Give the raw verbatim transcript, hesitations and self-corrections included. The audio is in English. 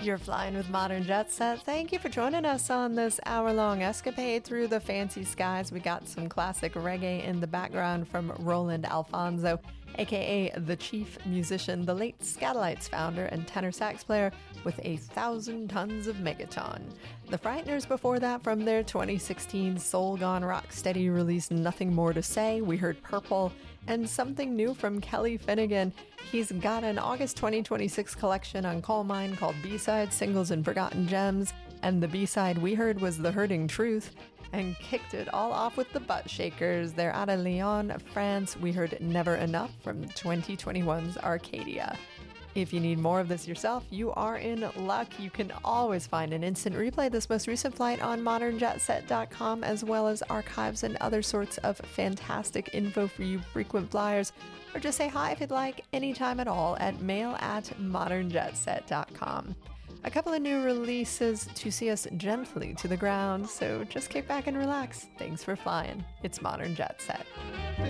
You're flying with Modern Jet Set. Thank you for joining us on this hour-long escapade through the fancy skies. We got some classic reggae in the background from Roland Alfonso, aka the chief musician, the late Skatalites founder and tenor sax player with a thousand tons of megaton. The Frighteners before that from their twenty sixteen Soul Gone Rocksteady release Nothing More to Say. We heard Purple and something new from Kelly Finnegan. He's got an August twenty twenty-six collection on Coal Mine called B-Side Singles and Forgotten Gems, and the B-side we heard was The Hurting Truth, and kicked it all off with the Butt Shakers. They're out of Lyon, France. We heard Never Enough from twenty twenty-one's Arcadia. If you need more of this yourself, you are in luck. You can always find an instant replay of this most recent flight on modern jet set dot com, as well as archives and other sorts of fantastic info for you frequent flyers. Or just say hi if you'd like, anytime at all, at mail at modern jet set dot com. A couple of new releases to see us gently to the ground, so just kick back and relax. Thanks for flying. It's Modern Jet Set.